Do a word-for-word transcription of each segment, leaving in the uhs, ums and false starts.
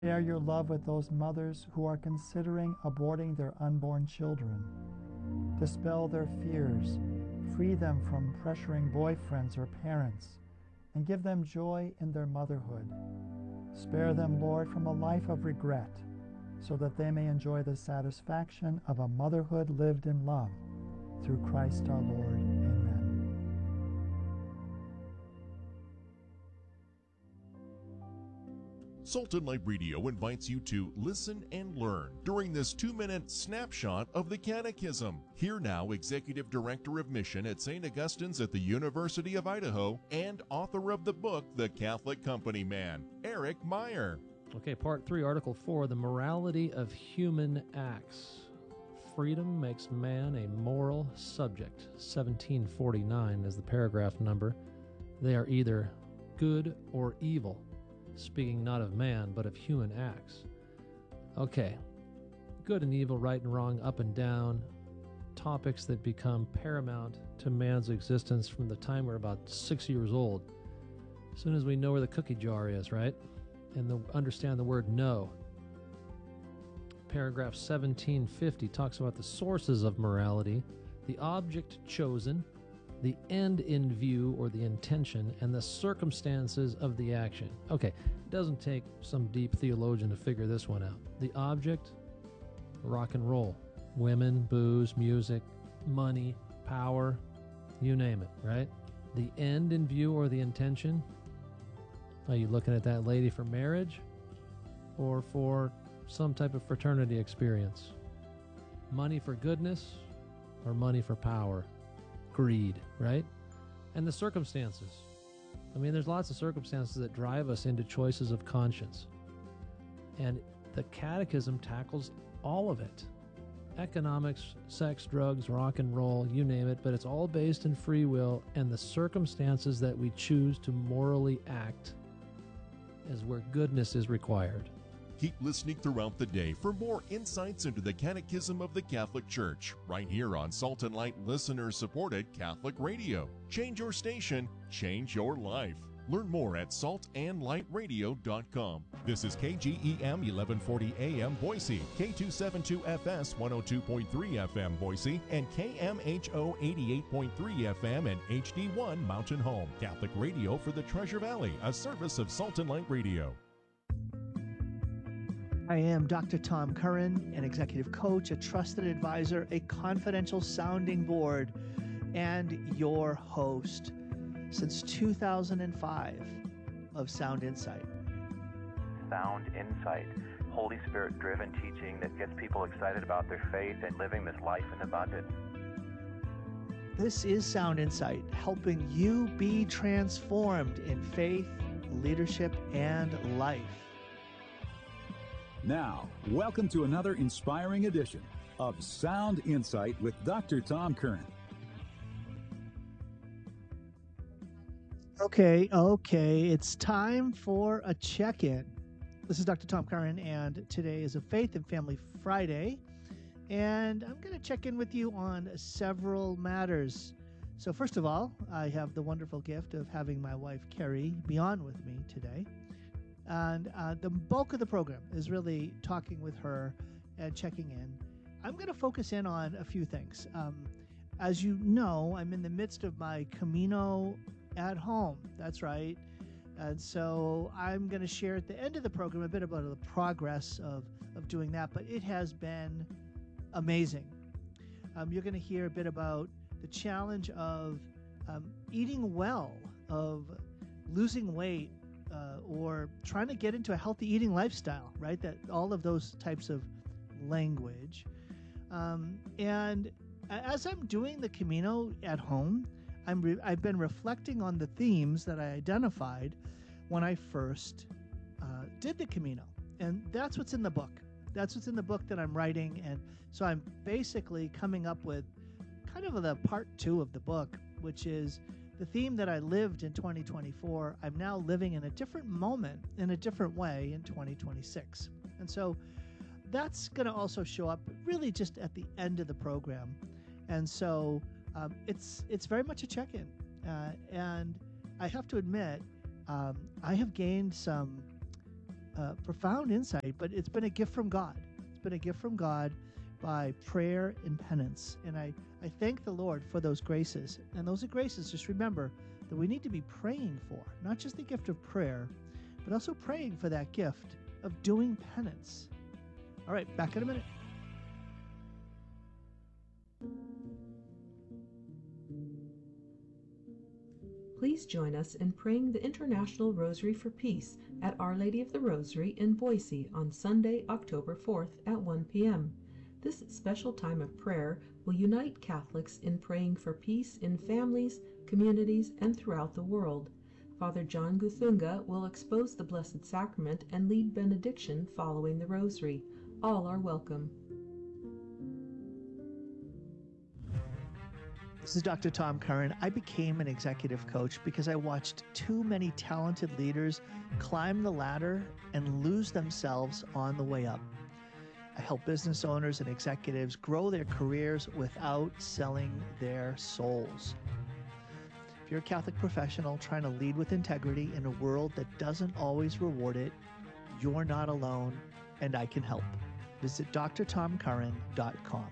Share your love with those mothers who are considering aborting their unborn children. Dispel their fears, free them from pressuring boyfriends or parents, and give them joy in their motherhood. Spare them, Lord, from a life of regret, so that they may enjoy the satisfaction of a motherhood lived in love. Through Christ our Lord. Amen. Salt and Light Radio invites you to listen and learn during this two-minute snapshot of the Catechism. Here now, Executive Director of Mission at Saint Augustine's at the University of Idaho and author of the book, The Catholic Company Man, Eric Meyer. Okay, part three, article four, the morality of human acts. Freedom makes man a moral subject. seventeen forty-nine is the paragraph number. They are either good or evil, speaking not of man, but of human acts. Okay, good and evil, right and wrong, up and down, topics that become paramount to man's existence from the time we're about six years old. As soon as we know where the cookie jar is, right? And the, understand the word no. Paragraph seventeen fifty talks about the sources of morality, the object chosen, the end in view or the intention, and the circumstances of the action. Okay, it doesn't take some deep theologian to figure this one out. The object, rock and roll, women, booze, music, money, power, you name it, right? The end in view or the intention, are you looking at that lady for marriage or for some type of fraternity experience? Money for goodness or money for power? Greed, right? And the circumstances. I mean, there's lots of circumstances that drive us into choices of conscience. And the Catechism tackles all of it. Economics, sex, drugs, rock and roll, you name it, but it's all based in free will, and the circumstances that we choose to morally act is where goodness is required. Keep listening throughout the day for more insights into the Catechism of the Catholic Church, right here on Salt and Light listener-supported Catholic Radio. Change your station, change your life. Learn more at salt and light radio dot com. This is K G E M eleven forty A M Boise, K two seventy-two F S one oh two point three F M Boise, and K M H O eighty-eight point three F M and H D one Mountain Home. Catholic Radio for the Treasure Valley, a service of Salt and Light Radio. I am Doctor Tom Curran, an executive coach, a trusted advisor, a confidential sounding board, and your host since two thousand five of Sound Insight. Sound Insight, Holy Spirit-driven teaching that gets people excited about their faith and living this life in abundance. This is Sound Insight, helping you be transformed in faith, leadership, and life. Now, welcome to another inspiring edition of Sound Insight with Doctor Tom Curran. Okay, okay, it's time for a check-in. This is Doctor Tom Curran, and today is a Faith and Family Friday, and I'm going to check in with you on several matters. So first of all, I have the wonderful gift of having my wife, Carrie, be on with me today. And uh, the bulk of the program is really talking with her and checking in. I'm going to focus in on a few things. Um, as you know, I'm in the midst of my Camino at home. That's right. And so I'm going to share at the end of the program a bit about the progress of, of doing that. But it has been amazing. Um, you're going to hear a bit about the challenge of um, eating well, of losing weight, Uh, or trying to get into a healthy eating lifestyle, right? That all of those types of language. Um, and as I'm doing the Camino at home, I'm re- I've been reflecting on the themes that I identified when I first uh, did the Camino. And that's what's in the book. That's what's in the book that I'm writing. And so I'm basically coming up with kind of the part two of the book, which is the theme that I lived in twenty twenty-four, I'm now living in a different moment, in a different way in twenty twenty-six. And so that's going to also show up really just at the end of the program. And so um, it's it's very much a check-in. Uh, and I have to admit, um, I have gained some uh, profound insight, but it's been a gift from God. It's been a gift from God by prayer and penance. And I, I thank the Lord for those graces. And those are graces, just remember that we need to be praying for, not just the gift of prayer, but also praying for that gift of doing penance. All right, back in a minute. Please join us in praying the International Rosary for Peace at Our Lady of the Rosary in Boise on Sunday, October fourth at one p.m. This special time of prayer will unite Catholics in praying for peace in families, communities, and throughout the world. Father John Guthunga will expose the Blessed Sacrament and lead benediction following the Rosary. All are welcome. This is Doctor Tom Curran. I became an executive coach because I watched too many talented leaders climb the ladder and lose themselves on the way up. I help business owners and executives grow their careers without selling their souls. If you're a Catholic professional trying to lead with integrity in a world that doesn't always reward it, you're not alone, and I can help. Visit D R tom curran dot com.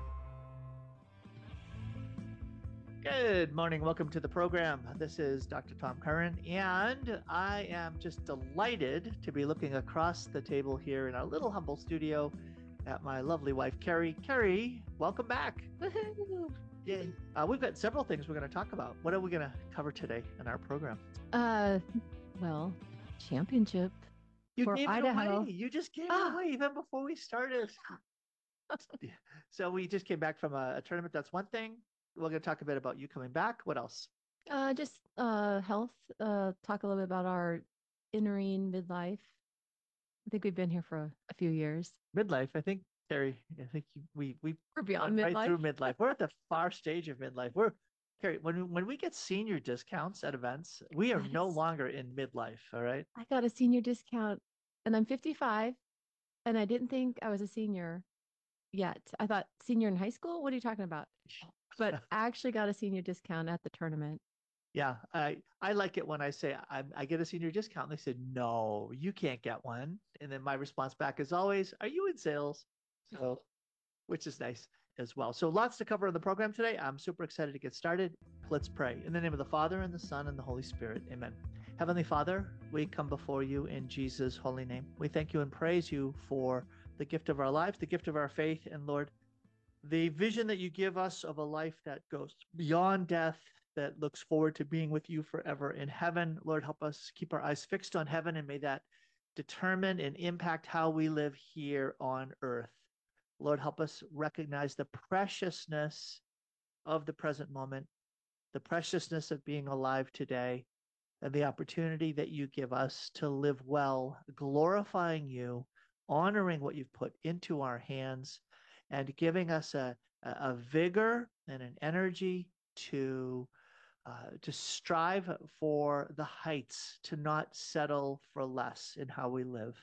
Good morning. Welcome to the program. This is Doctor Tom Curran, and I am just delighted to be looking across the table here in our little humble studio at my lovely wife, Carrie. Carrie, welcome back. Woohoo! Yay. Uh, we've got several things we're going to talk about. What are we going to cover today in our program? Uh, well, championship You for gave Idaho. it away. You just gave Ah. it away even before we started. So we just came back from a, a tournament. That's one thing. We're going to talk a bit about you coming back. What else? Uh, just uh, health. Uh, talk a little bit about our entering midlife. I think we've been here for a, a few years. Midlife. I think, Carrie, I think you, we, we We're beyond went midlife. right through midlife. We're at the far stage of midlife. We're, Carrie, when, when we get senior discounts at events, we are That no is- longer in midlife. All right. I got a senior discount, and I'm fifty-five, and I didn't think I was a senior yet. I thought senior in high school. What are you talking about? But I actually got a senior discount at the tournament. Yeah, I I like it when I say I I get a senior discount. And they said, no, you can't get one. And then my response back is always, are you in sales? So, which is nice as well. So lots to cover in the program today. I'm super excited to get started. Let's pray. In the name of the Father and the Son and the Holy Spirit. Amen. Heavenly Father, we come before you in Jesus' holy name. We thank you and praise you for the gift of our lives, the gift of our faith, and Lord, the vision that you give us of a life that goes beyond death, that looks forward to being with you forever in heaven. Lord, help us keep our eyes fixed on heaven, and may that determine and impact how we live here on earth. Lord, help us recognize the preciousness of the present moment, the preciousness of being alive today, and the opportunity that you give us to live well, glorifying you, honoring what you've put into our hands, and giving us a, a vigor and an energy to uh, to strive for the heights, to not settle for less in how we live.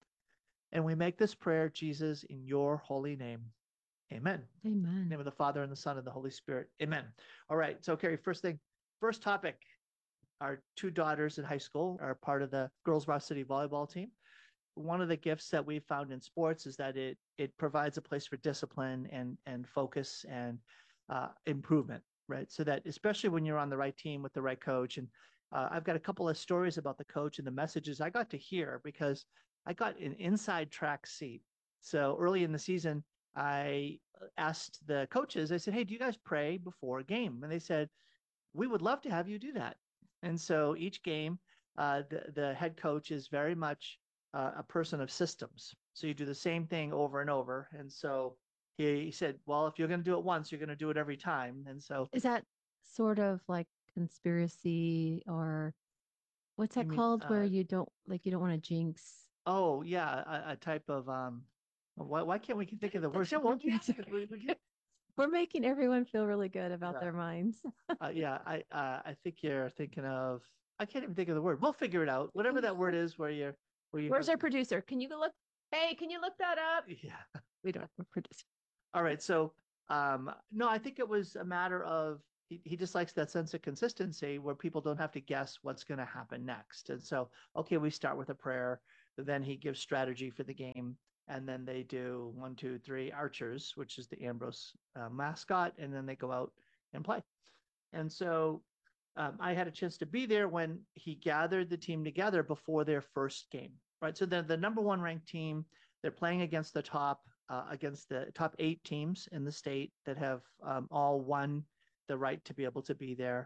And we make this prayer, Jesus, in your holy name. Amen. In the Amen. name of the Father and the Son and the Holy Spirit. Amen. All right. So, Carrie, first thing, first topic. Our two daughters in high school are part of the girls varsity volleyball team. One of the gifts that we found in sports is that it it provides a place for discipline and and focus and uh, improvement, right? So that especially when you're on the right team with the right coach. And uh, I've got a couple of stories about the coach and the messages I got to hear because I got an inside track seat. So early in the season, I asked the coaches, I said, hey, do you guys pray before a game? And they said, we would love to have you do that. And so each game, uh, the, the head coach is very much uh, a person of systems. So you do the same thing over and over. And so he, he said, well, if you're going to do it once, you're going to do it every time. And so Is that sort of like conspiracy, or what's You that mean, called, where uh, you don't like you don't want to jinx? oh, yeah, a, a type of, um, why, why can't we think of the words? Yeah, well, yeah, we, we can, We're making everyone feel really good about Yeah. their minds. uh, yeah, I, uh, I think you're thinking of, I can't even think of the word. We'll figure it out. Whatever that word is where you're, where you Where's have- our producer? Can you go look? Hey, can you look that up? Yeah. We don't have a producer. All right. So, um, no, I think it was a matter of he, he just likes that sense of consistency where people don't have to guess what's going to happen next. And so, okay, we start with a prayer. Then he gives strategy for the game. And then they do one, two, three archers, which is the Ambrose uh, mascot. And then they go out and play. And so um, I had a chance to be there when he gathered the team together before their first game, right? So they're the number one ranked team. They're playing against the top, uh, against the top eight teams in the state that have um, all won the right to be able to be there.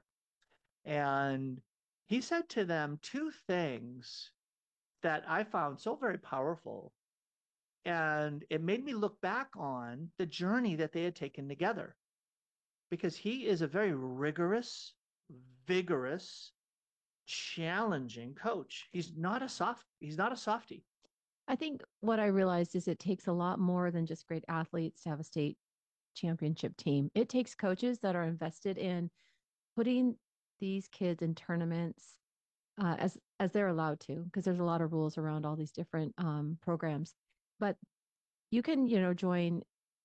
And he said to them two things that I found so very powerful. And it made me look back on the journey that they had taken together, because he is a very rigorous, vigorous, challenging coach. He's not a soft, he's not a softie. I think what I realized is it takes a lot more than just great athletes to have a state championship team. It takes coaches that are invested in putting these kids in tournaments uh, as as they're allowed to, because there's a lot of rules around all these different um, programs. But you can, you know, join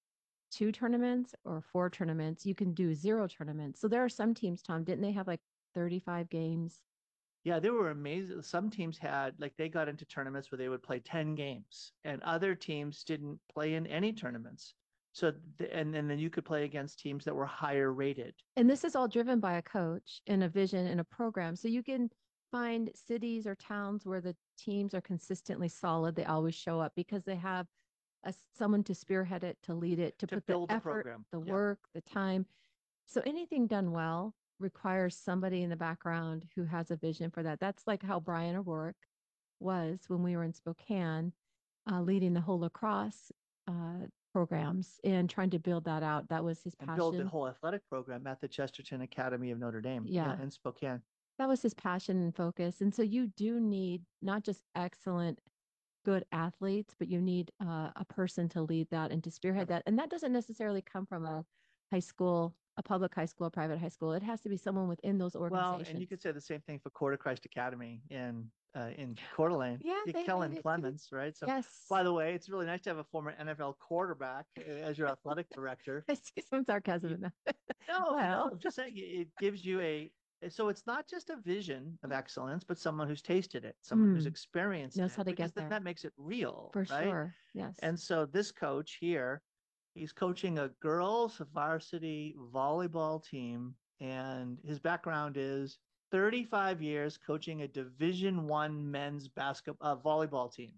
two tournaments or four tournaments. You can do zero tournaments. So there are some teams, Tom, didn't they have like thirty-five games? Yeah, they were amazing. Some teams had, like, they got into tournaments where they would play ten games, and other teams didn't play in any tournaments. So, and, and then you could play against teams that were higher rated. And this is all driven by a coach and a vision and a program. So you can find cities or towns where the teams are consistently solid. They always show up because they have a, someone to spearhead it, to lead it, to, To put build the the effort, program. the Yeah. work, the time. So anything done well requires somebody in the background who has a vision for that. That's like how Brian O'Rourke was when we were in Spokane, uh, leading the whole lacrosse uh, programs and trying to build that out. That was his And passion. build the whole athletic program at the Chesterton Academy of Notre Dame. Yeah. In Spokane. That was his passion and focus. And so you do need not just excellent, good athletes, but you need uh, a person to lead that and to spearhead that. And that doesn't necessarily come from a high school, a public high school, a private high school. It has to be someone within those organizations. Well, and you could say the same thing for Coeur Christ Academy in uh, in Coeur d'Alene. Yeah, The they Kellen made it too. Clemens, right? So, Yes. by the way, it's really nice to have a former N F L quarterback uh, as your athletic director. I see some sarcasm in that. No, Well. no, I'm just saying it gives you a. So it's not just a vision of excellence, but someone who's tasted it, someone who's Mm. experienced Knows it, how to because get then there. that makes it real, For right? sure. Yes. And so this coach here, he's coaching a girls varsity volleyball team, and his background is thirty-five years coaching a Division One men's basketball uh, volleyball team.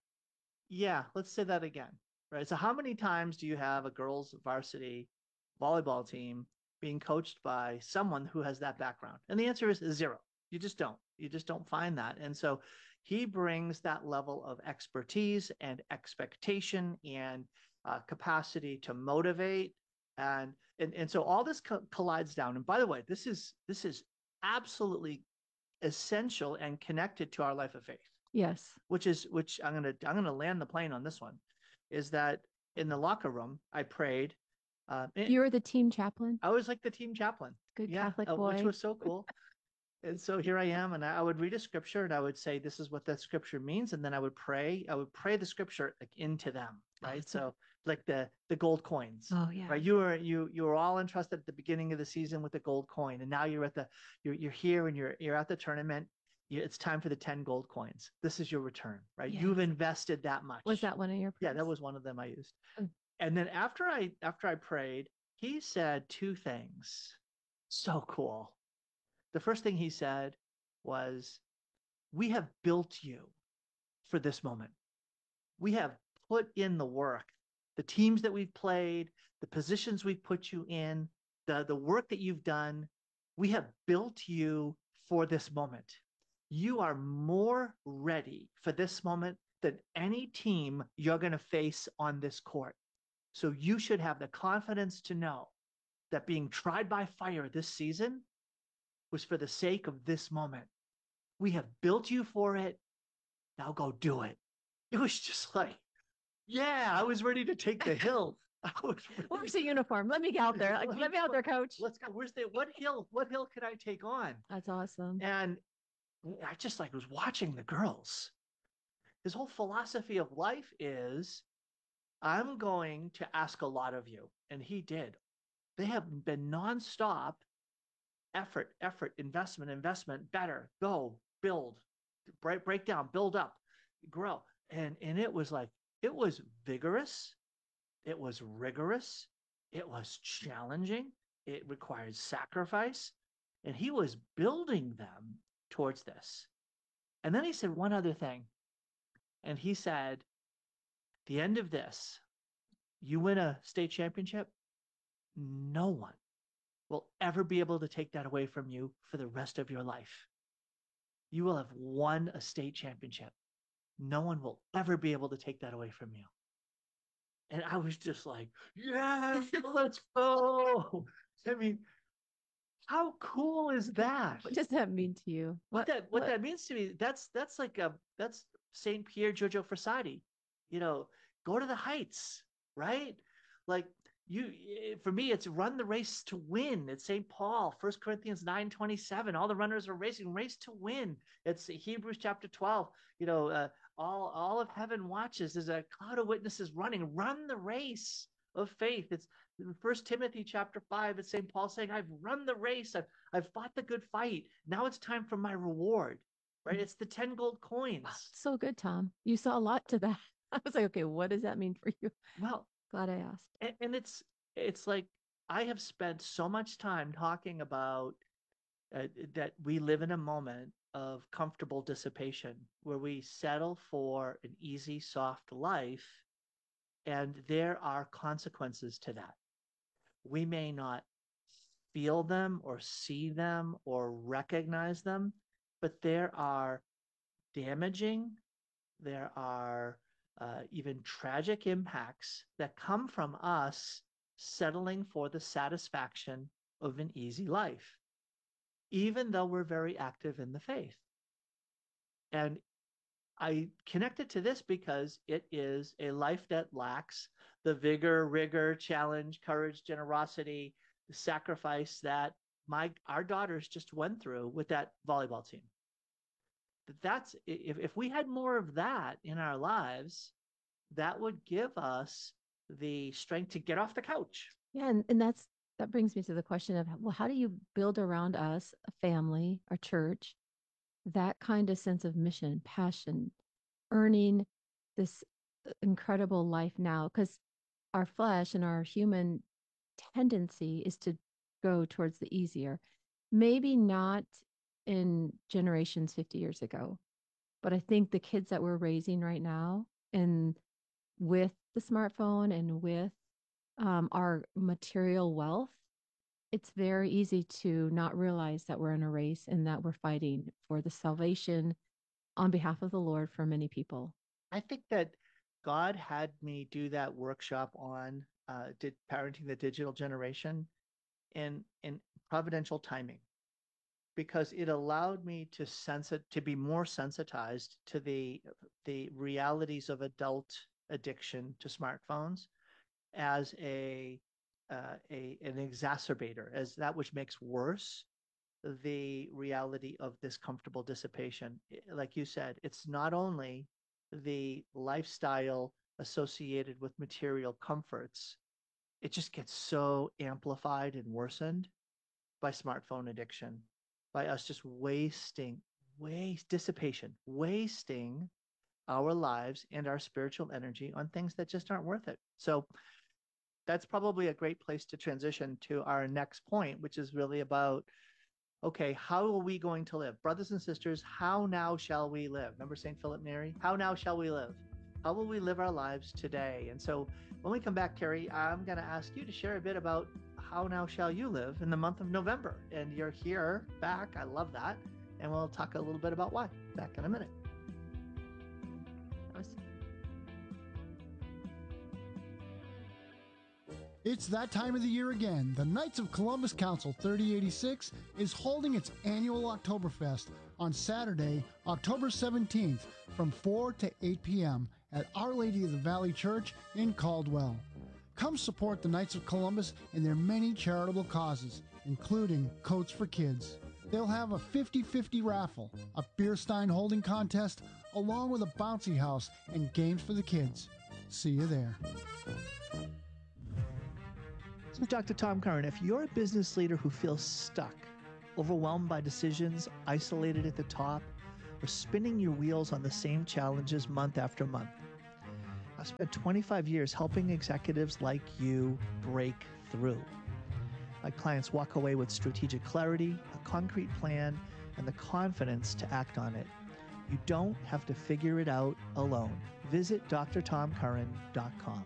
Yeah, let's say that again, right? So how many times do you have a girls varsity volleyball team being coached by someone who has that background? And the answer is zero. You just don't. You just don't find that. And so he brings that level of expertise and expectation and uh, capacity to motivate. And, and, and so all this co- collides down. And by the way, this is, this is absolutely essential and connected to our life of faith, Yes. which is, which I'm going to, I'm going to land the plane on this one, is that in the locker room, I prayed. Uh, it- You were the team chaplain. I was like the team chaplain. Good Yeah, Catholic uh, boy. which was so cool. And so here I am, and I, I would read a scripture, and I would say, "This is what that scripture means," and then I would pray. I would pray the scripture like into them, right? Awesome. So like the the gold coins, Oh yeah. right? You were you you were all entrusted at the beginning of the season with the gold coin, and now you're at the you're you're here, and you're you're at the tournament. You, it's time for the ten gold coins. This is your return, right? Yes. You've invested that much. Was that one of your? Yeah, that prayers? was one of them I used. Oh. And then after I after I prayed, he said two things. So cool. The first thing he said was, "We have built you for this moment. We have put in the work, the teams that we've played, the positions we've put you in, the, the work that you've done. We have built you for this moment. You are more ready for this moment than any team you're going to face on this court. So you should have the confidence to know that being tried by fire this season was for the sake of this moment. We have built you for it. Now go do it." It was just like, yeah, I was ready to take the hill. I was ready. Where's the uniform? Let me get out there. Like, Let let me me out go. there, coach. Let's go. Where's the, what hill, what hill could I take on? That's awesome. And I just like was watching the girls. His whole philosophy of life is, I'm going to ask a lot of you. And he did. They have been nonstop effort, effort, investment, investment, better, go, build, break, break down, build up. grow. And, and it was like, it was vigorous. It was rigorous. It was challenging. It required sacrifice. And he was building them towards this. And then he said one other thing. And he said, at the end of this, you win a state championship, no one will ever be able to take that away from you for the rest of your life. You will have won a state championship. No one will ever be able to take that away from you. And I was just like, yeah, let's go. I mean, how cool is that? What does that mean to you? What that what, what that means to me, that's that's like a that's Saint Pier Giorgio Frassati. You know, go to the heights, right? Like you, for me, it's run the race to win. It's Saint Paul, First Corinthians nine twenty-seven. All the runners are racing, race to win. It's Hebrews chapter twelve. You know, uh, all all of heaven watches. There's a cloud of witnesses running. Run the race of faith. It's First Timothy chapter five. It's Saint Paul saying, "I've run the race. I've I've fought the good fight. Now it's time for my reward." Right? It's the ten gold coins. Wow, so good, Tom. You saw a lot to that. I was like, okay, what does that mean for you? Well, glad I asked. And, and it's it's like I have spent so much time talking about uh, that we live in a moment of comfortable dissipation where we settle for an easy, soft life, and there are consequences to that. We may not feel them or see them or recognize them, but there are damaging, there are uh, even tragic impacts that come from us settling for the satisfaction of an easy life, even though we're very active in the faith. And I connect it to this because it is a life that lacks the vigor, rigor, challenge, courage, generosity, the sacrifice that my our daughters just went through with that volleyball team. That's if, if we had more of that in our lives, that would give us the strength to get off the couch. Yeah, and, and that's that brings me to the question of, well, how do you build around us, a family, a church, that kind of sense of mission, passion, earning this incredible life now? Because our flesh and our human tendency is to go towards the easier. Maybe not in generations fifty years ago, but I think the kids that we're raising right now, and with the smartphone and with um, our material wealth, it's very easy to not realize that we're in a race and that we're fighting for the salvation on behalf of the Lord for many people. I think that God had me do that workshop on uh, did parenting the digital generation in in providential timing, because it allowed me to sense it, to be more sensitized to the the realities of adult addiction to smartphones as a uh, a an exacerbator, as that which makes worse the reality of this comfortable dissipation. Like you said, it's not only the lifestyle associated with material comforts, it just gets so amplified and worsened by smartphone addiction, by us just wasting, waste, dissipation, wasting our lives and our spiritual energy on things that just aren't worth it. So that's probably a great place to transition to our next point, which is really about, okay, how are we going to live? Brothers and sisters, how now shall we live? Remember Saint Philip Neri? How now shall we live? How will we live our lives today? And so when we come back, Carrie, I'm going to ask you to share a bit about how now shall you live in the month of November. And you're here back. I love that. And we'll talk a little bit about why. Back in a minute. It's that time of the year again. The Knights of Columbus Council thirty eighty-six is holding its annual Oktoberfest on Saturday, October seventeenth from four to eight p.m. at Our Lady of the Valley Church in Caldwell. Come support the Knights of Columbus in their many charitable causes, including Coats for Kids. They'll have a fifty-fifty raffle, a beer stein holding contest, along with a bouncy house and games for the kids. See you there. This is Doctor Tom Curran. If you're a business leader who feels stuck, overwhelmed by decisions, isolated at the top, or spinning your wheels on the same challenges month after month. I've spent twenty-five years helping executives like you break through. My clients walk away with strategic clarity, a concrete plan, and the confidence to act on it. You don't have to figure it out alone. Visit d r tom curran dot com.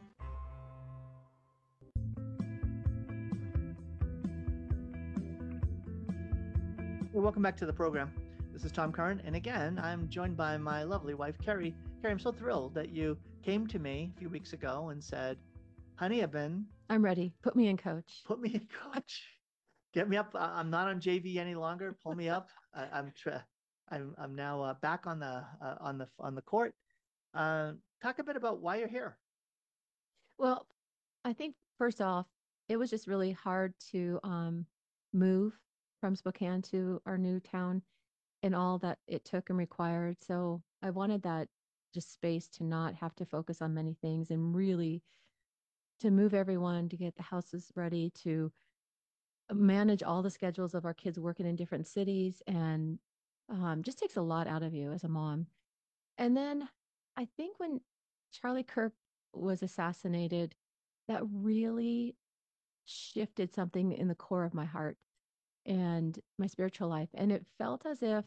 Well, welcome back to the program. This is Tom Curran, and again, I'm joined by my lovely wife, Carrie. Carrie, I'm so thrilled that you came to me a few weeks ago and said, honey, I've been... I'm ready. Put me in, coach. Put me in, coach. Get me up. I'm not on J V any longer. Pull me up. I, I'm, tra- I'm I'm now uh, back on the uh, on the on the court. Uh, talk a bit about why you're here. Well, I think first off, it was just really hard to um, move from Spokane to our new town and all that it took and required. So I wanted that just space to not have to focus on many things and really to move everyone, to get the houses ready, to manage all the schedules of our kids working in different cities, and um, just takes a lot out of you as a mom. And then I think when Charlie Kirk was assassinated, that really shifted something in the core of my heart and my spiritual life. And it felt as if,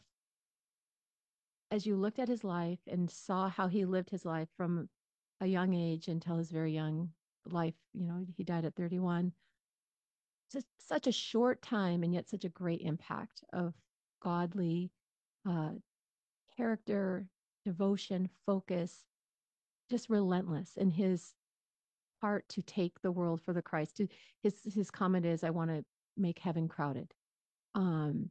as you looked at his life and saw how he lived his life from a young age until his very young life, you know, he died at thirty-one. Just such a short time and yet such a great impact of godly uh, character, devotion, focus, just relentless in his heart to take the world for the Christ. To his his comment is, "I want to make heaven crowded," um,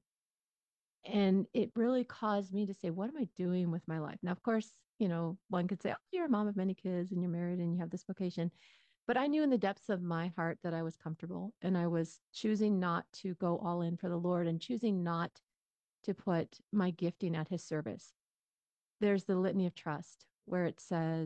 and it really caused me to say, "What am I doing with my life?" Now, of course, you know, one could say, "Oh, you're a mom of many kids and you're married and you have this vocation." But I knew in the depths of my heart that I was comfortable, and I was choosing not to go all in for the Lord and choosing not to put my gifting at his service. There's the litany of trust where it says,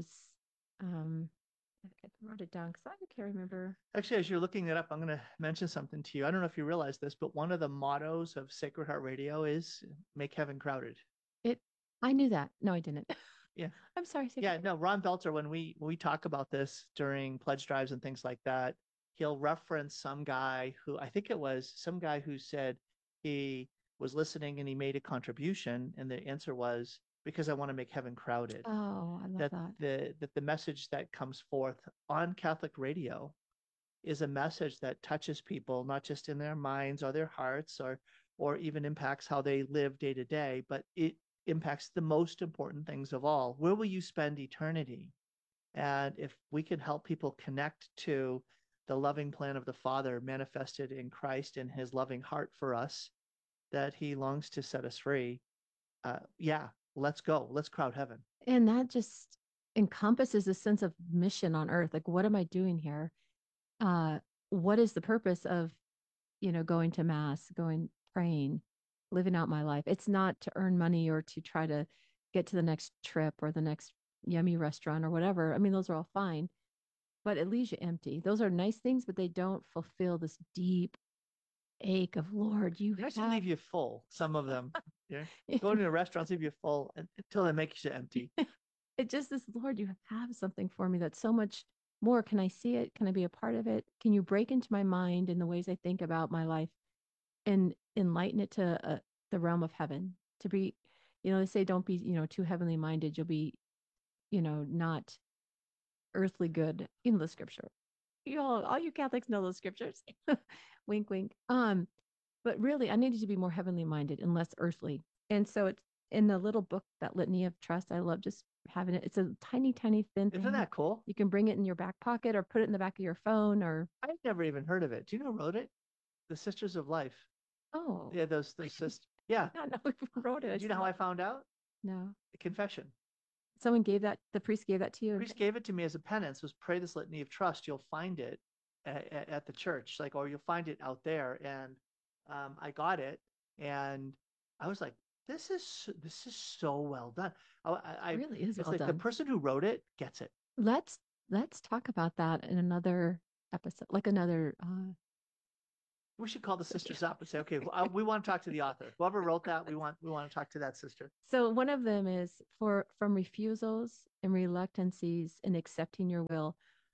um, I wrote it down because I can't remember. Actually, as you're looking it up, I'm going to mention something to you. I don't know if you realize this, but one of the mottos of Sacred Heart Radio is make heaven crowded. It, I knew that. No, I didn't. Yeah. I'm sorry. Sacred. Yeah, no, Ron Belter, when we when we talk about this during pledge drives and things like that, he'll reference some guy who, I think it was some guy who said he was listening and he made a contribution, and the answer was, because I want to make heaven crowded. Oh, I love that. that. The, that the message that comes forth on Catholic radio is a message that touches people, not just in their minds or their hearts, or or even impacts how they live day to day, but it impacts the most important things of all. Where will you spend eternity? And if we can help people connect to the loving plan of the Father manifested in Christ and his loving heart for us, that he longs to set us free, uh, yeah, let's go. Let's crowd heaven. And that just encompasses a sense of mission on earth. Like, what am I doing here? Uh, what is the purpose of, you know, going to mass, going, praying, living out my life? It's not to earn money or to try to get to the next trip or the next yummy restaurant or whatever. I mean, those are all fine, but it leaves you empty. Those are nice things, but they don't fulfill this deep ache of, Lord, you They have... actually leave you full. Some of them, yeah. Going to a restaurant leave you full until it makes you empty. It just is, Lord, you have something for me that's so much more. Can I see it? Can I be a part of it? Can you break into my mind in the ways I think about my life and enlighten it to uh, the realm of heaven? To be, you know, they say don't be, you know, too heavenly minded. You'll be, you know, not earthly good. In the scripture, you all, all you Catholics know those scriptures. Wink, wink. Um, but really, I needed to be more heavenly minded and less earthly. And so it's in the little book, that Litany of Trust. I love just having it. It's a tiny, tiny thin thing. Isn't that cool? You can bring it in your back pocket or put it in the back of your phone. Or I've never even heard of it. Do you know who wrote it? The Sisters of Life. Oh, yeah, those those sisters. Yeah. I know who wrote it. Do you know how I found out? No. The confession. Someone gave that. The priest gave that to you. The priest gave it to me as a penance. Was pray this litany of trust. You'll find it at, at, at the church, like, or you'll find it out there. And um, I got it, and I was like, "This is this is so well done." I, I It really is it's well like done. the person who wrote it gets it. Let's let's talk about that in another episode, like another uh, We should call the sisters up and say, okay, uh, we want to talk to the author. Whoever wrote that, we want we want to talk to that sister. So one of them is for from refusals and reluctancies in accepting your will.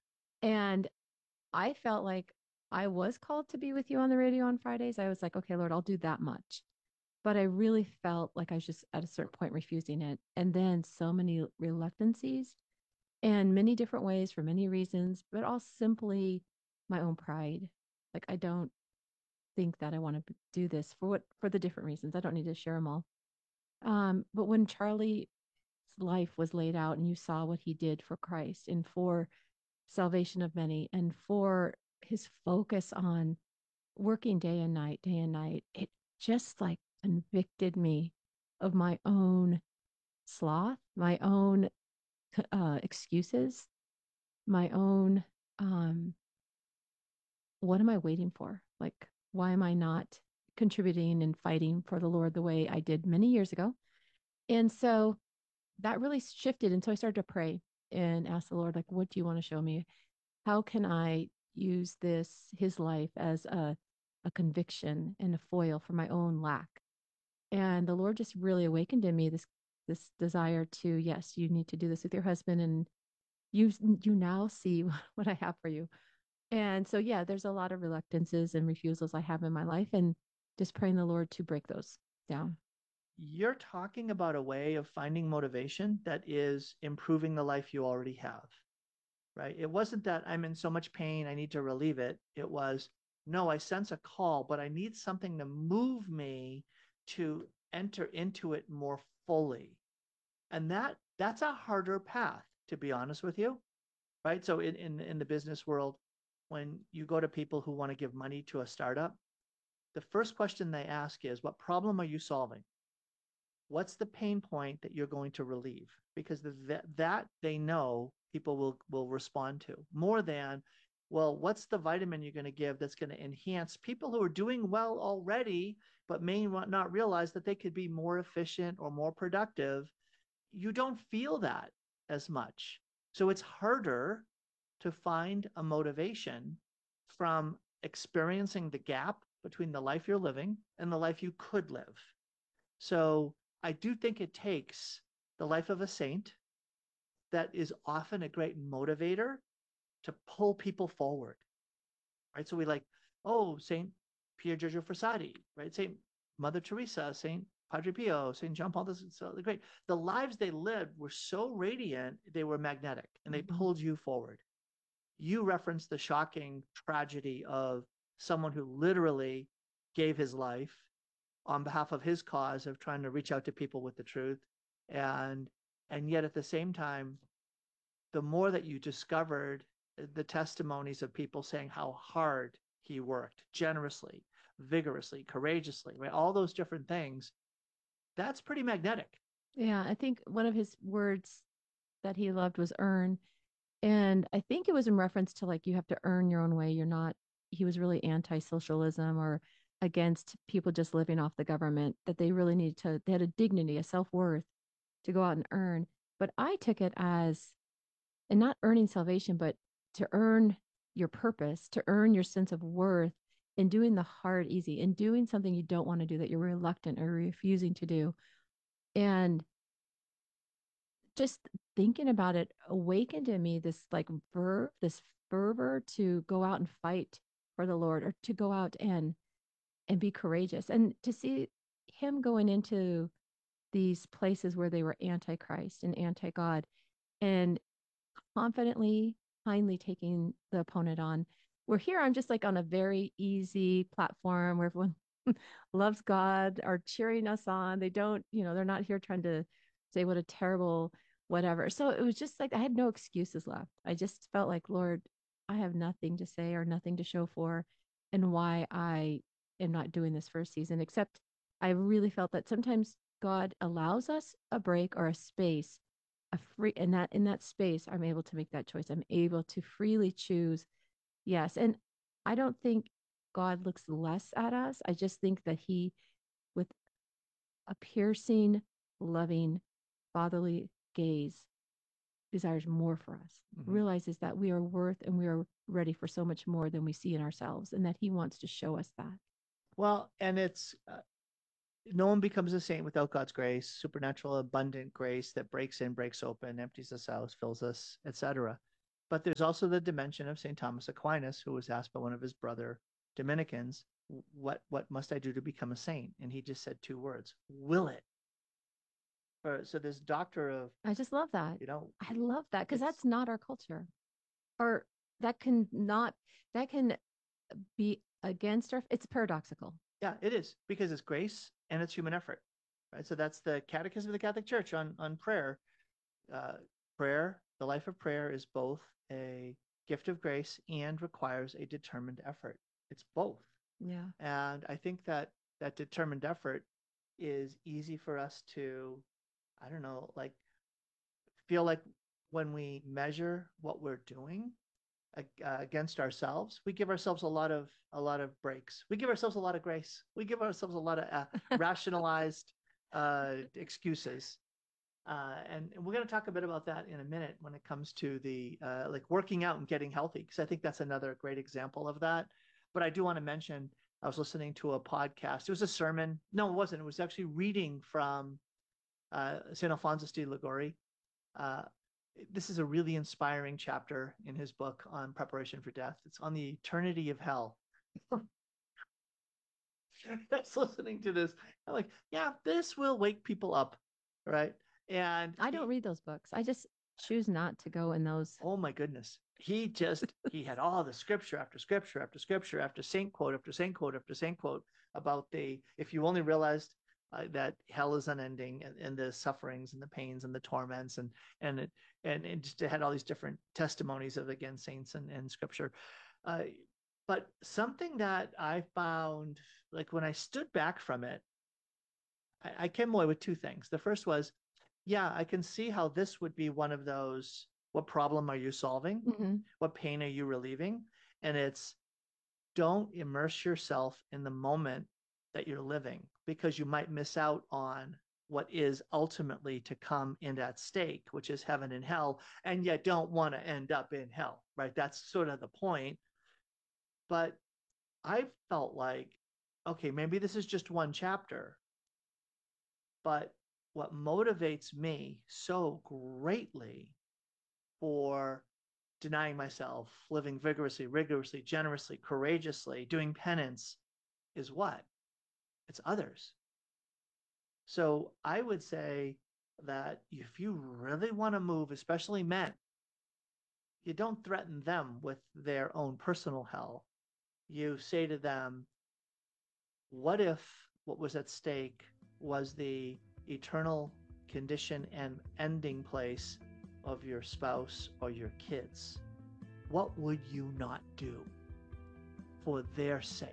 And I felt like I was called to be with you on the radio on Fridays. I was like, okay, Lord, I'll do that much. But I really felt like I was just at a certain point refusing it. And then so many reluctancies and many different ways for many reasons, but all simply my own pride. Like I don't think that I want to do this for what for the different reasons. I don't need to share them all. Um, but when Charlie's life was laid out and you saw what he did for Christ and for salvation of many and for his focus on working day and night, day and night, it just like convicted me of my own sloth, my own uh, excuses, my own, um, what am I waiting for? Like, why am I not contributing and fighting for the Lord the way I did many years ago? And so that really shifted. And so I started to pray and ask the Lord, like, what do you want to show me? How can I use this, his life, as a, a conviction and a foil for my own lack? And the Lord just really awakened in me this this desire to, yes, you need to do this with your husband, and you you now see what I have for you. And so, yeah, there's a lot of reluctances and refusals I have in my life, and just praying the Lord to break those down. You're talking about a way of finding motivation that is improving the life you already have, right? It wasn't that I'm in so much pain, I need to relieve it. It was, no, I sense a call, but I need something to move me to enter into it more fully. And that that's a harder path, to be honest with you, right? So in, in, in the business world, when you go to people who want to give money to a startup, the first question they ask is, what problem are you solving? What's the pain point that you're going to relieve? Because the, that, that they know people will, will respond to more than, well, what's the vitamin you're going to give that's going to enhance people who are doing well already, but may not realize that they could be more efficient or more productive? You don't feel that as much. So it's harder to find a motivation from experiencing the gap between the life you're living and the life you could live. So I do think it takes the life of a saint that is often a great motivator to pull people forward, right? So we like, oh, Saint Pier Giorgio Frassati, right? Saint Mother Teresa, Saint Padre Pio, Saint John Paul the so great. The lives they lived were so radiant, they were magnetic, and they mm-hmm. pulled you forward. You referenced the shocking tragedy of someone who literally gave his life on behalf of his cause of trying to reach out to people with the truth. And, and yet at the same time, the more that you discovered the testimonies of people saying how hard he worked, generously, vigorously, courageously, right? All those different things, that's pretty magnetic. Yeah, I think one of his words that he loved was earn. And I think it was in reference to like, you have to earn your own way. You're not, he was really anti-socialism or against people just living off the government, that they really needed to, they had a dignity, a self-worth to go out and earn. But I took it as, and not earning salvation, but to earn your purpose, to earn your sense of worth in doing the hard easy, in doing something you don't want to do, that you're reluctant or refusing to do. And just thinking about it awakened in me this like verve, this fervor to go out and fight for the Lord, or to go out and and be courageous, and to see him going into these places where they were anti-Christ and anti-God, and confidently, kindly taking the opponent on. Where here I'm just like on a very easy platform where everyone loves God, are cheering us on. They don't, you know, they're not here trying to say what a terrible whatever. So it was just like I had no excuses left. I just felt like, Lord, I have nothing to say or nothing to show for, and why I am not doing this for a season, except I really felt that sometimes God allows us a break or a space, a free, and that in that space, I'm able to make that choice. I'm able to freely choose. Yes. And I don't think God looks less at us. I just think that he, with a piercing, loving, fatherly gaze, desires more for us, Mhm. realizes that we are worth and we are ready for so much more than we see in ourselves, and that he wants to show us that. Well, and it's uh, no one becomes a saint without God's grace, supernatural, abundant grace that breaks in, breaks open, empties us out, fills us, et cetera. But there's also the dimension of Saint Thomas Aquinas, who was asked by one of his brother Dominicans, "What what must I do to become a saint?" And he just said two words: "Will it." Or, so this doctor of, I just love that. you know, I love that because it's- that's not our culture, or that can not, that can be against our, it's paradoxical. Yeah, it is, because it's grace and it's human effort, right? So that's the Catechism of the Catholic Church on on prayer. Uh, prayer, the life of prayer, is both a gift of grace and requires a determined effort. It's both. Yeah. And I think that that determined effort is easy for us to, I don't know, like feel like when we measure what we're doing uh, against ourselves, we give ourselves a lot of a lot of breaks. We give ourselves a lot of grace. We give ourselves a lot of uh, rationalized uh, excuses. Uh, and, and we're going to talk a bit about that in a minute when it comes to the uh, like working out and getting healthy, because I think that's another great example of that. But I do want to mention, I was listening to a podcast. It was a sermon. No, it wasn't. It was actually reading from uh, Saint Alphonsus de Liguori. Uh, this is a really inspiring chapter in his book on preparation for death. It's on the eternity of hell. I was listening to this. I'm like, yeah, this will wake people up, right? And I don't he, read those books. I just choose not to go in those. Oh my goodness. He just, he had all the scripture after scripture after scripture after saint quote after saint quote after saint quote about the, if you only realized uh, that hell is unending, and, and the sufferings and the pains and the torments, and, and it, and it just had all these different testimonies of, again, saints and, and scripture. Uh, but something that I found, like when I stood back from it, I, I came away with two things. The first was, yeah, I can see how this would be one of those, what problem are you solving? Mm-hmm. What pain are you relieving? And it's, don't immerse yourself in the moment that you're living, because you might miss out on what is ultimately to come in at stake, which is heaven and hell, and yet don't want to end up in hell, right? That's sort of the point. But I felt like, okay, maybe this is just one chapter, but what motivates me so greatly for denying myself, living vigorously, rigorously, generously, courageously, doing penance, is what? It's others. So I would say that if you really want to move, especially men, you don't threaten them with their own personal hell. You say to them, what if what was at stake was the eternal condition and ending place of your spouse or your kids? What would you not do for their sake?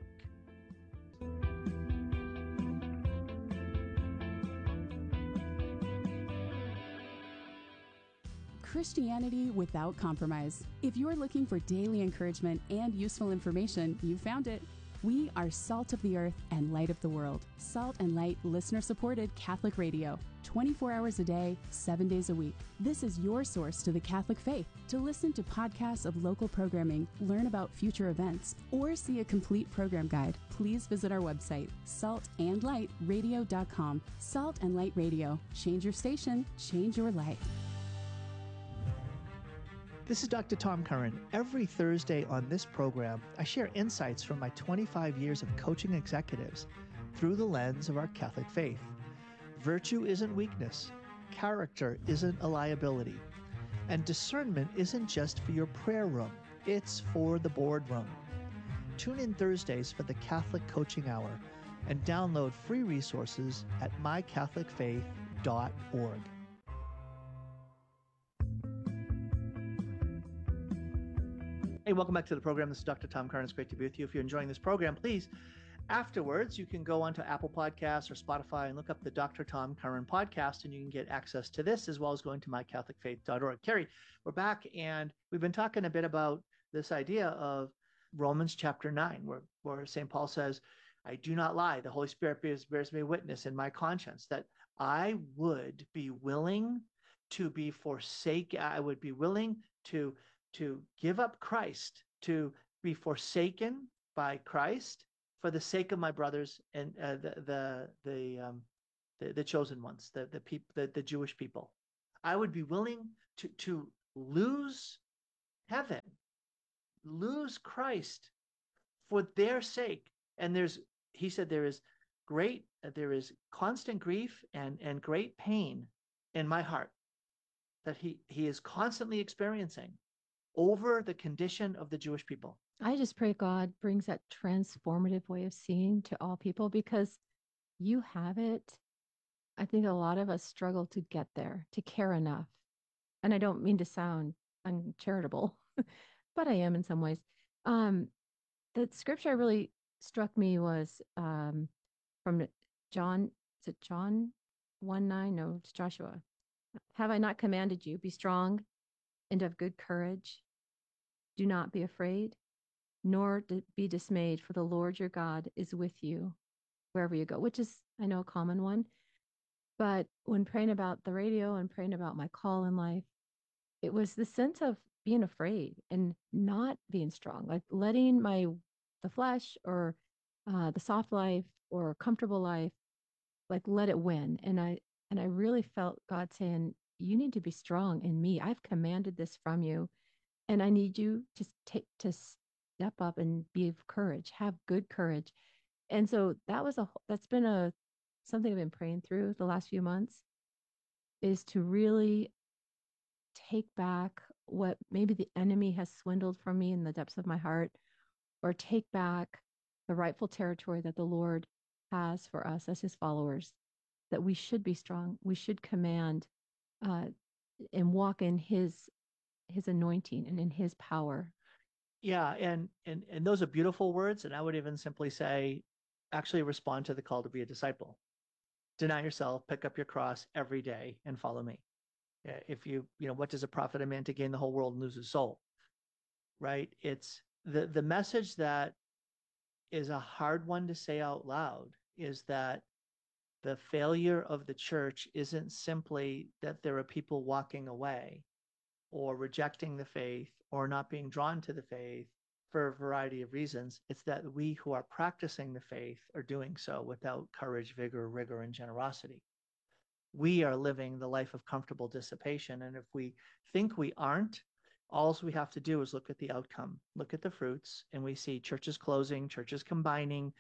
Christianity without compromise. If you're looking for daily encouragement and useful information, you found it. We are Salt of the Earth and Light of the World. Salt and Light, listener-supported Catholic radio. twenty-four hours a day, seven days a week. This is your source to the Catholic faith. To listen to podcasts of local programming, learn about future events, or see a complete program guide, please visit our website, salt and light radio dot com. Salt and Light Radio. Change your station, change your life. This is Doctor Tom Curran. Every Thursday on this program, I share insights from my twenty-five years of coaching executives through the lens of our Catholic faith. Virtue isn't weakness. Character isn't a liability. And discernment isn't just for your prayer room. It's for the boardroom. Tune in Thursdays for the Catholic Coaching Hour and download free resources at my catholic faith dot org. Hey, welcome back to the program. This is Doctor Tom Curran. It's great to be with you. If you're enjoying this program, please, afterwards, you can go onto Apple Podcasts or Spotify and look up the Doctor Tom Curran podcast, and you can get access to this as well as going to my catholic faith dot org. Carrie, we're back, and we've been talking a bit about this idea of Romans chapter nine, where, where Saint Paul says, I do not lie. The Holy Spirit bears, bears me witness in my conscience that I would be willing to be forsaken. I would be willing to to give up Christ, to be forsaken by Christ for the sake of my brothers and uh, the the the, um, the the chosen ones, the the people, the, the Jewish people. I would be willing to to lose heaven, lose Christ for their sake. And there's, he said, there is great, there is constant grief and and great pain in my heart that he he is constantly experiencing over the condition of the Jewish people. I just pray God brings that transformative way of seeing to all people, because you have it. I think a lot of us struggle to get there, to care enough. And I don't mean to sound uncharitable, but I am in some ways. Um, the scripture really struck me was um, from John, is it John one nine? No, it's Joshua. Have I not commanded you? Be strong and of good courage. Do not be afraid, nor be dismayed, for the Lord your God is with you wherever you go, which is, I know, a common one. But when praying about the radio and praying about my call in life, it was the sense of being afraid and not being strong, like letting my the flesh or uh, the soft life or comfortable life, like let it win. And I and I really felt God saying, you need to be strong in me. I've commanded this from you, and I need you to take to step up and be of courage, have good courage. And so that was a that's been a something I've been praying through the last few months, is to really take back what maybe the enemy has swindled from me in the depths of my heart, or take back the rightful territory that the Lord has for us as his followers, that we should be strong. We should command uh, and walk in his his anointing and in his power. Yeah, and and and those are beautiful words. And I would even simply say, actually respond to the call to be a disciple. Deny yourself, pick up your cross every day, and follow me. If you, you know, what does it profit a man to gain the whole world and lose his soul? Right? It's the the message that is a hard one to say out loud, is that the failure of the church isn't simply that there are people walking away or rejecting the faith or not being drawn to the faith for a variety of reasons. It's that we who are practicing the faith are doing so without courage, vigor, rigor, and generosity. We are living the life of comfortable dissipation. And if we think we aren't, all we have to do is look at the outcome, look at the fruits, and we see churches closing, churches combining,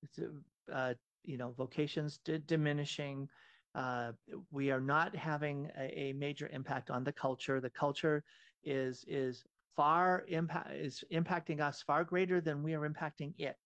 uh, you know, vocations d- diminishing. Uh, we are not having a, a major impact on the culture. The culture is is far impact is impacting us far greater than we are impacting it.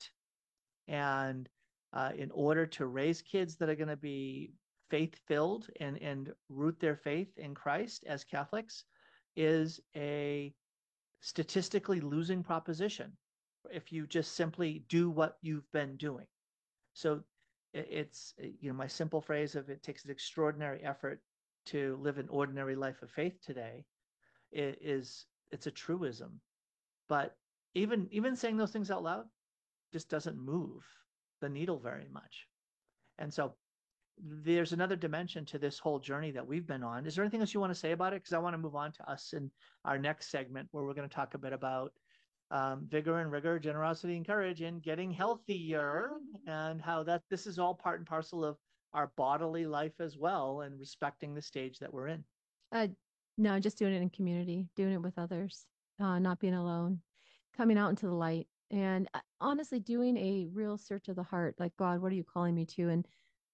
And uh, in order to raise kids that are going to be faith-filled and and root their faith in Christ as Catholics, is a statistically losing proposition if you just simply do what you've been doing. So it's, you know, my simple phrase of it takes an extraordinary effort to live an ordinary life of faith today is, it's a truism. But even even saying those things out loud just doesn't move the needle very much. And so there's another dimension to this whole journey that we've been on. Is there anything else you want to say about it? Because I want to move on to us in our next segment, where we're going to talk a bit about um, vigor and rigor, generosity and courage, and getting healthier, and how that this is all part and parcel of our bodily life as well, and respecting the stage that we're in. Uh, no, just doing it in community, doing it with others, uh, not being alone, coming out into the light, and uh, honestly doing a real search of the heart. Like, God, what are you calling me to? And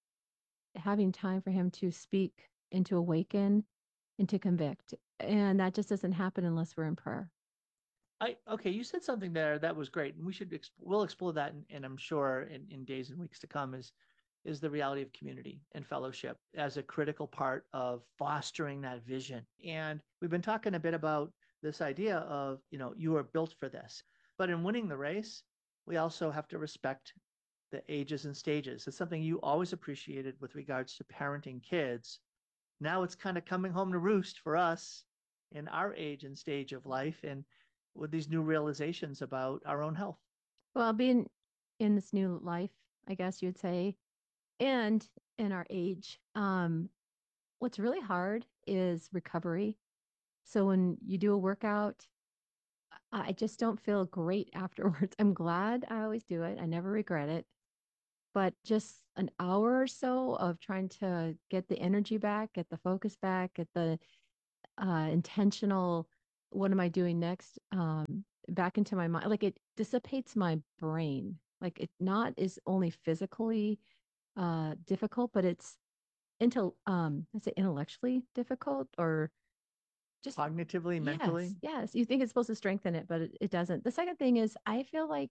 having time for him to speak and to awaken and to convict. And that just doesn't happen unless we're in prayer. I, okay, you said something there that was great, and we should we'll explore that, and, and I'm sure in, in days and weeks to come, is is the reality of community and fellowship as a critical part of fostering that vision. And we've been talking a bit about this idea of, you know, you are built for this, but in winning the race, we also have to respect the ages and stages. It's something you always appreciated with regards to parenting kids. Now it's kind of coming home to roost for us in our age and stage of life, and with these new realizations about our own health. Well, being in this new life, I guess you would say, and in our age, um, what's really hard is recovery. So when you do a workout, I just don't feel great afterwards. I'm glad I always do it. I never regret it. But just an hour or so of trying to get the energy back, get the focus back, get the uh, intentional, what am I doing next? Um, back into my mind. Like it dissipates my brain. Like it not is only physically uh, difficult, but it's into um, is it intellectually difficult or just Cognitively, yes, mentally? yes. You think it's supposed to strengthen it, but it, it doesn't. The second thing is I feel like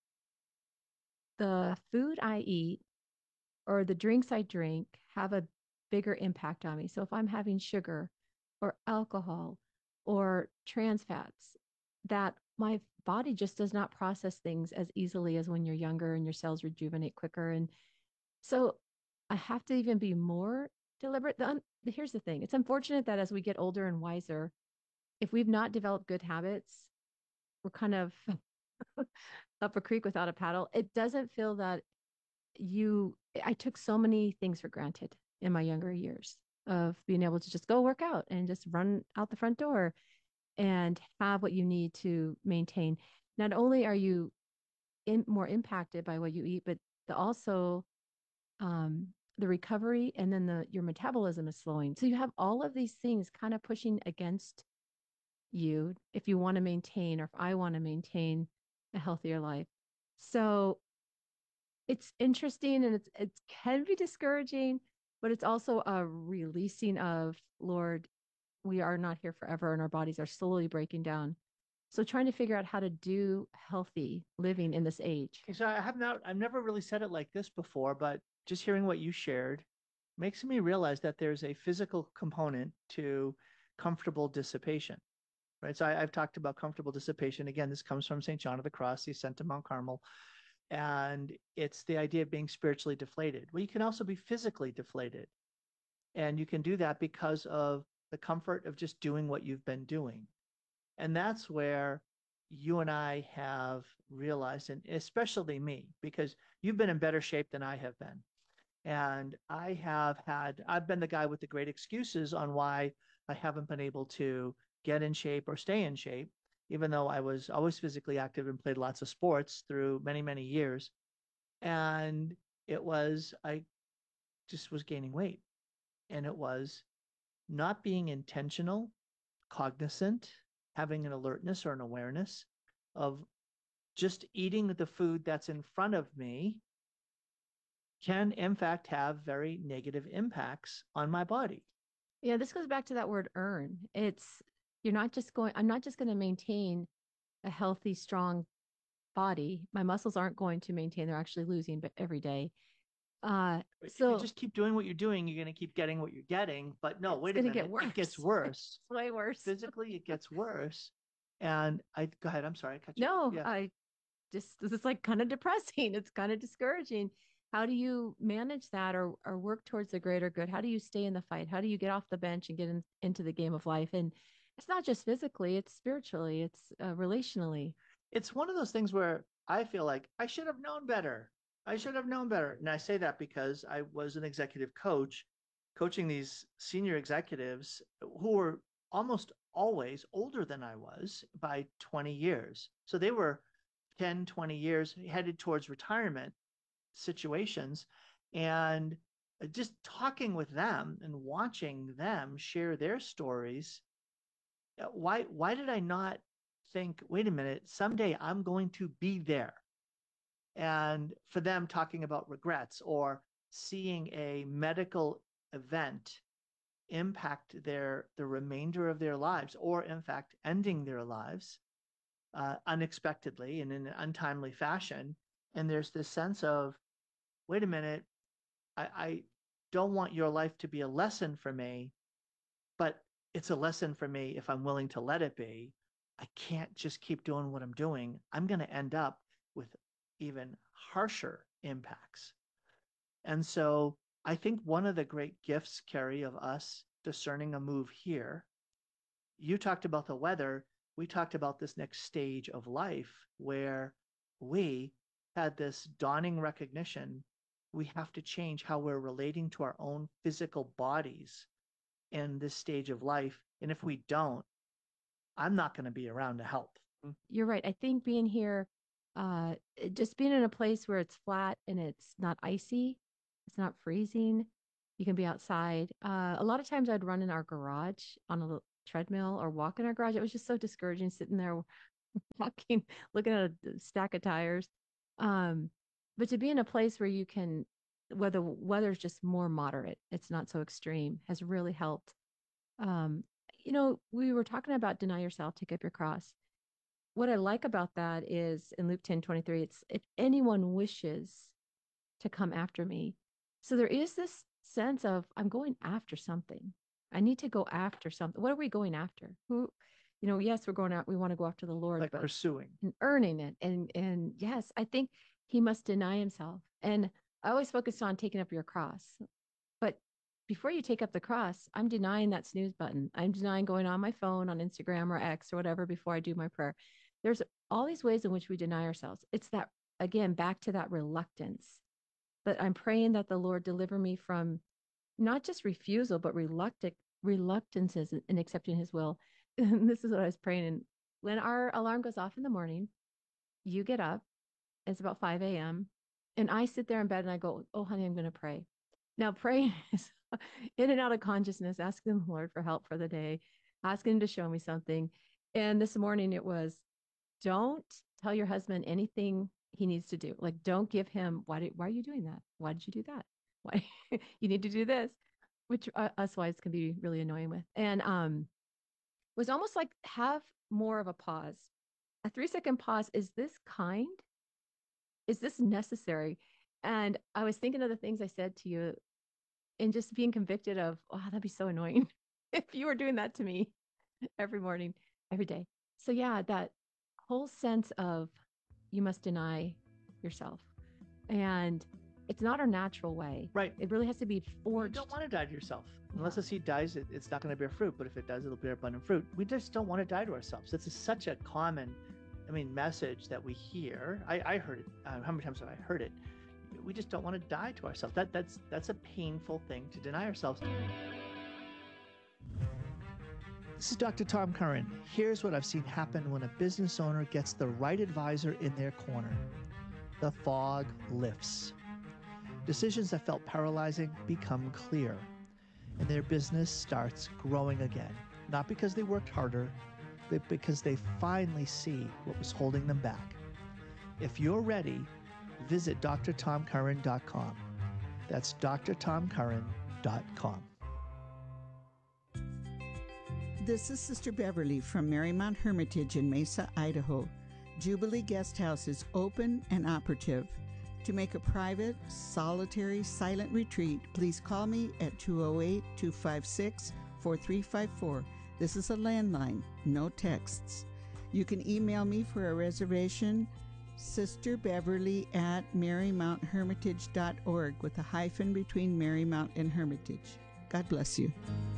the food I eat or the drinks I drink have a bigger impact on me. So if I'm having sugar or alcohol or trans fats, that my body just does not process things as easily as when you're younger and your cells rejuvenate quicker. And so I have to even be more deliberate. The, un- here's the thing. It's unfortunate that as we get older and wiser, if we've not developed good habits, we're kind of up a creek without a paddle. It doesn't feel that you, I took so many things for granted in my younger years of being able to just go work out and just run out the front door and have what you need to maintain. Not only are you in, more impacted by what you eat, but the, also um, the recovery and then the your metabolism is slowing. So you have all of these things kind of pushing against you if you want to maintain or if I want to maintain a healthier life. So it's interesting and it's it can be discouraging, but it's also a releasing of Lord, we are not here forever and our bodies are slowly breaking down. So trying to figure out how to do healthy living in this age. Okay, so I have not, I've never really said it like this before, but just hearing what you shared makes me realize that there's a physical component to comfortable dissipation, right? So I, I've talked about comfortable dissipation. Again, this comes from Saint John of the Cross, the ascent to Mount Carmel. And it's the idea of being spiritually deflated. Well, you can also be physically deflated. And you can do that because of the comfort of just doing what you've been doing. And that's where you and I have realized, and especially me, because you've been in better shape than I have been. And I have had, I've been the guy with the great excuses on why I haven't been able to get in shape or stay in shape, even though I was always physically active and played lots of sports through many, many years. And it was, I just was gaining weight. And it was not being intentional, cognizant, having an alertness or an awareness of just eating the food that's in front of me can in fact have very negative impacts on my body. Yeah, this goes back to that word earn. It's you're not just going, I'm not just going to maintain a healthy, strong body. My muscles aren't going to maintain, they're actually losing but every day. Uh If so you just keep doing what you're doing, you're going to keep getting what you're getting. But no, it's wait a gonna minute. get worse. It gets worse. It's way worse. Physically, it gets worse. And I go ahead. I'm sorry. I cut you. No, Yeah. I just this is like kind of depressing. It's kind of discouraging. How do you manage that or or work towards the greater good? How do you stay in the fight? How do you get off the bench and get in, into the game of life? And it's not just physically, it's spiritually, it's uh, relationally. It's one of those things where I feel like I should have known better. I should have known better. And I say that because I was an executive coach, coaching these senior executives who were almost always older than I was by twenty years. So they were ten, twenty years headed towards retirement situations. And just talking with them and watching them share their stories, uh, why why did I not think, wait a minute, someday I'm going to be there? And for them talking about regrets or seeing a medical event impact their the remainder of their lives, or in fact ending their lives uh, unexpectedly and in an untimely fashion. And there's this sense of, wait a minute, I, I don't want your life to be a lesson for me, but it's a lesson for me if I'm willing to let it be. I can't just keep doing what I'm doing. I'm going to end up with even harsher impacts. And so I think one of the great gifts, Carrie, of us discerning a move here, you talked about the weather. We talked about this next stage of life where we had this dawning recognition we have to change how we're relating to our own physical bodies in this stage of life. And if we don't, I'm not going to be around to help. You're right. I think being here, uh, just being in a place where it's flat and it's not icy, it's not freezing. You can be outside. Uh, a lot of times I'd run in our garage on a little treadmill or walk in our garage. It was just so discouraging sitting there walking, looking at a stack of tires. Um, but to be in a place where you can, where the weather's just more moderate, it's not so extreme, has really helped. Um, you know, we were talking about deny yourself, take up your cross. What I like about that is in Luke ten twenty-three, it's if anyone wishes to come after me. So there is this sense of I'm going after something. I need to go after something. What are we going after? Who, you know, yes, we're going out, we want to go after the Lord, Like but pursuing. and earning it. And and yes, I think he must deny himself. And I always focused on taking up your cross. But before you take up the cross, I'm denying that snooze button. I'm denying going on my phone, on Instagram or X or whatever before I do my prayer. There's all these ways in which we deny ourselves. It's that, again, back to that reluctance. But I'm praying that the Lord deliver me from not just refusal, but reluctant reluctances in accepting his will. And this is what I was praying. And when our alarm goes off in the morning, you get up. It's about five a.m. And I sit there in bed and I go, oh, honey, I'm going to pray. Now, praying is in and out of consciousness, asking the Lord for help for the day, asking him to show me something. And this morning it was, don't tell your husband anything he needs to do. Like, don't give him, why, did, why are you doing that? Why did you do that? Why you need to do this, which uh, us wives can be really annoying with. And um, was almost like have more of a pause, a three second pause. Is this kind? Is this necessary? And I was thinking of the things I said to you and just being convicted of, oh, that'd be so annoying if you were doing that to me every morning, every day. So yeah, that whole sense of you must deny yourself. And it's not our natural way. Right. It really has to be forged. You don't want to die to yourself. Unless a seed dies, it, it's not going to bear fruit. But if it does, it'll bear abundant fruit. We just don't want to die to ourselves. It's a, such a common, I mean, message that we hear. I, I heard it. Uh, how many times have I heard it? We just don't want to die to ourselves. That that's that's a painful thing to deny ourselves. This is Doctor Tom Curran. Here's what I've seen happen when a business owner gets the right advisor in their corner. The fog lifts. Decisions that felt paralyzing become clear, and their business starts growing again. Not because they worked harder, but because they finally see what was holding them back. If you're ready, visit d r tom curran dot com. That's d r tom curran dot com. This is Sister Beverly from Marymount Hermitage in Mesa, Idaho. Jubilee Guest House is open and operative. To make a private, solitary, silent retreat, please call me at two oh eight, two five six, four three five four. This is a landline, no texts. You can email me for a reservation, Sister Beverly at marymount hermitage dot org with a hyphen between Marymount and Hermitage. God bless you.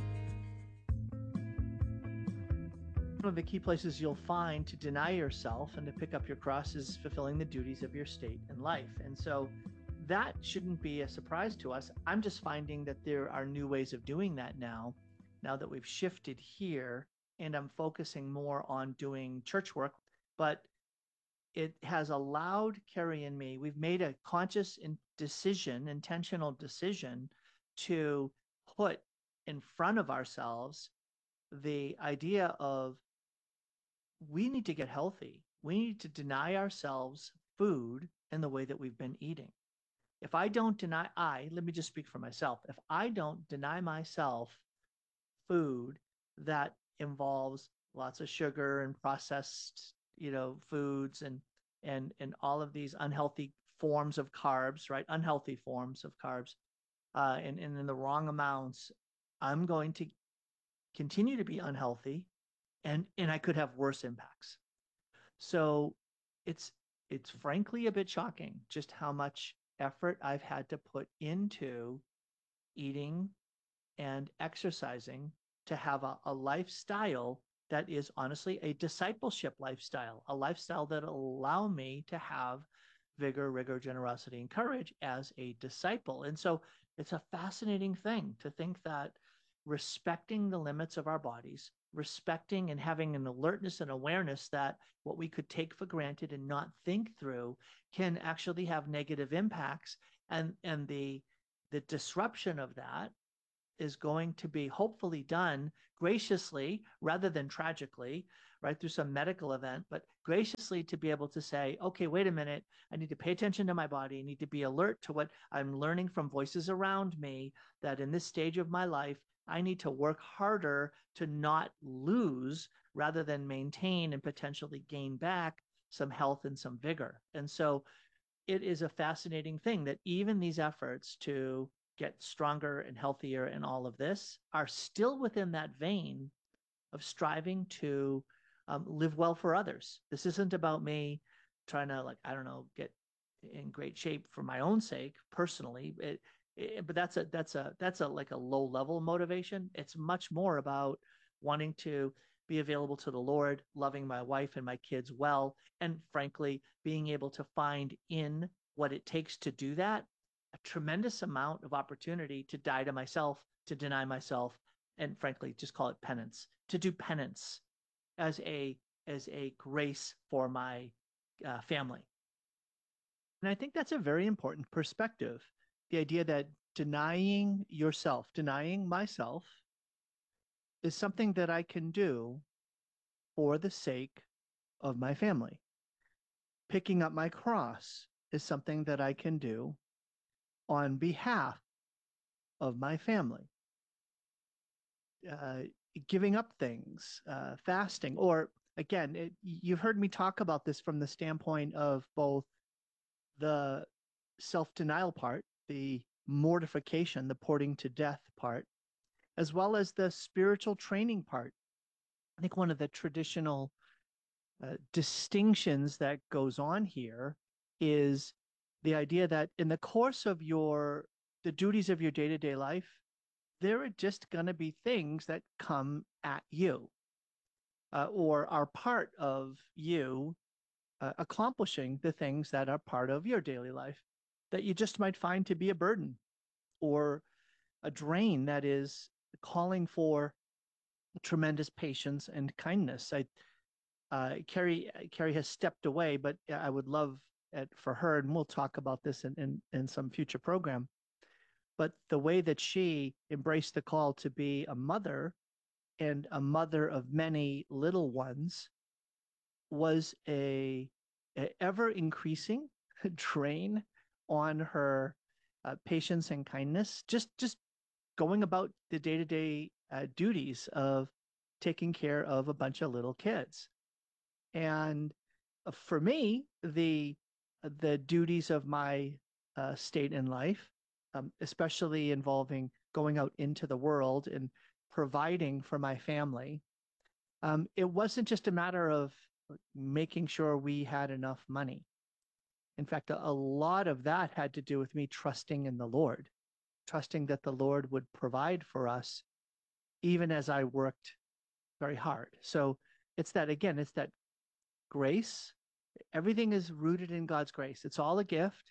One of the key places you'll find to deny yourself and to pick up your cross is fulfilling the duties of your state in life. And so that shouldn't be a surprise to us. I'm just finding that there are new ways of doing that now, now that we've shifted here, and I'm focusing more on doing church work. But it has allowed Carrie and me, we've made a conscious decision, intentional decision to put in front of ourselves the idea of we need to get healthy. We need to deny ourselves food in the way that we've been eating. If I don't deny, I, let me just speak for myself. If I don't deny myself food that involves lots of sugar and processed, you know, foods and, and, and all of these unhealthy forms of carbs, right? Unhealthy forms of carbs, uh, and, and in the wrong amounts, I'm going to continue to be unhealthy, and and I could have worse impacts. So it's it's frankly a bit shocking just how much effort I've had to put into eating and exercising to have a, a lifestyle that is honestly a discipleship lifestyle, a lifestyle that will allow me to have vigor, rigor, generosity, and courage as a disciple. And so it's a fascinating thing to think that respecting the limits of our bodies, respecting and having an alertness and awareness that what we could take for granted and not think through can actually have negative impacts. And, and the, the disruption of that is going to be hopefully done graciously rather than tragically, right, through some medical event, but graciously to be able to say, okay, wait a minute, I need to pay attention to my body. I need to be alert to what I'm learning from voices around me, that in this stage of my life, I need to work harder to not lose rather than maintain and potentially gain back some health and some vigor. And so it is a fascinating thing that even these efforts to get stronger and healthier and all of this are still within that vein of striving to um, live well for others. This isn't about me trying to, like, I don't know, get in great shape for my own sake personally. It, it, but that's a that's a that's a like a low level motivation. It's much more about wanting to be available to the Lord, loving my wife and my kids well, and frankly, being able to find in what it takes to do that a tremendous amount of opportunity to die to myself, to deny myself, and frankly, just call it penance, to do penance as a as a grace for my uh, family. And I think that's a very important perspective. The idea that denying yourself, denying myself, is something that I can do for the sake of my family. Picking up my cross is something that I can do on behalf of my family. Uh, giving up things, uh, fasting, or again, it, you've heard me talk about this from the standpoint of both the self-denial part, the mortification, the putting to death part, as well as the spiritual training part. I think one of the traditional uh, distinctions that goes on here is the idea that in the course of your the duties of your day-to-day life, there are just going to be things that come at you uh, or are part of you uh, accomplishing the things that are part of your daily life that you just might find to be a burden or a drain that is calling for tremendous patience and kindness. I, uh, Carrie, Carrie has stepped away, but I would love it for her, and we'll talk about this in, in, in some future program. But the way that she embraced the call to be a mother and a mother of many little ones was a, a ever increasing drain on her uh, patience and kindness, just just going about the day-to-day uh, duties of taking care of a bunch of little kids. And uh, for me, the the duties of my uh, state in life, um, especially involving going out into the world and providing for my family, um, it wasn't just a matter of making sure we had enough money. In fact, a, a lot of that had to do with me trusting in the Lord, trusting that the Lord would provide for us, even as I worked very hard. So it's that, again, it's that grace. Everything is rooted in God's grace. It's all a gift,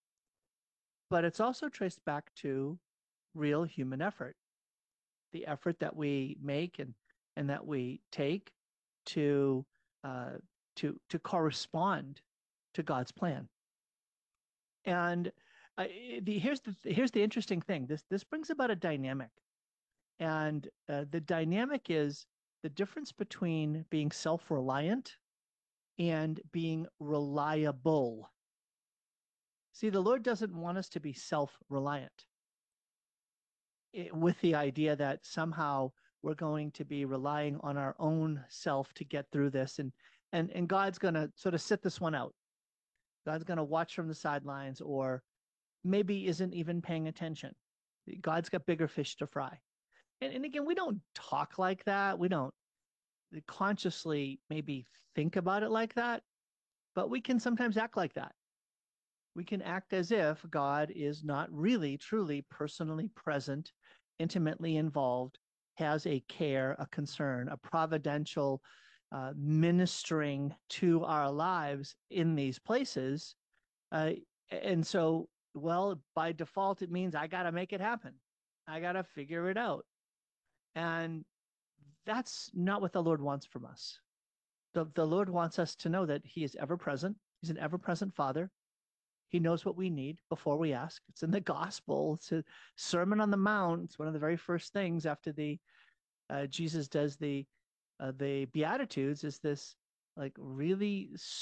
but it's also traced back to real human effort, the effort that we make and, and that we take to, uh, to, to correspond to God's plan. And uh, the, here's the here's the interesting thing. This this brings about a dynamic, and uh, the dynamic is the difference between being self-reliant and being reliable. See, the Lord doesn't want us to be self-reliant, it, with the idea that somehow we're going to be relying on our own self to get through this, and and and God's going to sort of sit this one out. God's going to watch from the sidelines, or maybe isn't even paying attention. God's got bigger fish to fry. And, and again, we don't talk like that. We don't consciously maybe think about it like that, but we can sometimes act like that. We can act as if God is not really, truly, personally present, intimately involved, has a care, a concern, a providential uh, ministering to our lives in these places. Uh, and so, well, by default, it means I got to make it happen. I got to figure it out. And that's not what the Lord wants from us. The, the Lord wants us to know that he is ever present. He's an ever present Father. He knows what we need before we ask. It's in the gospel. It's a Sermon on the Mount. It's one of the very first things after the uh, Jesus does the uh, the Beatitudes, is this like really